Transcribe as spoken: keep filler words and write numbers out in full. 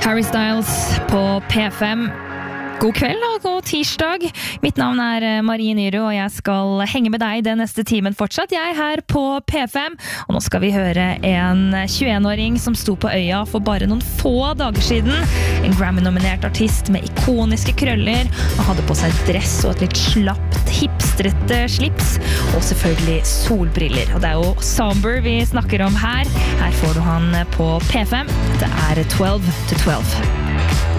Harry Styles på P fem. God kveld og god tirsdag. Mitt navn er Marie Nyru, og jeg skal henge med deg den neste timen fortsatt. Jeg er her på P fem, og nå skal vi høre en tjueen-åring som sto på øya for bare noen få dager siden. En Grammy-nominert artist med ikoniske krøller, og hadde på seg dress og et litt slapt, hipstrete slips, og selvfølgelig solbriller. Og det er jo Somber vi snakker om her. Her får du han på P fem. Det er twelve to twelve.